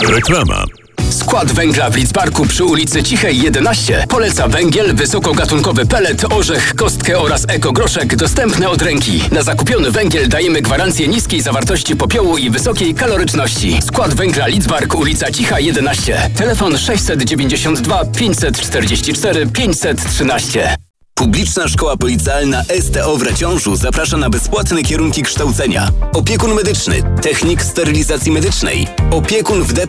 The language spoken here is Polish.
Reklama. Skład węgla w Lidzbarku przy ulicy Cichej 11 poleca węgiel, wysokogatunkowy pelet, orzech, kostkę oraz ekogroszek dostępne od ręki. Na zakupiony węgiel dajemy gwarancję niskiej zawartości popiołu i wysokiej kaloryczności. Skład węgla Lidzbark, ulica Cicha 11. Telefon 692 544 513. Publiczna Szkoła Policealna STO w Raciążu zaprasza na bezpłatne kierunki kształcenia. Opiekun medyczny, technik sterylizacji medycznej, opiekun w DP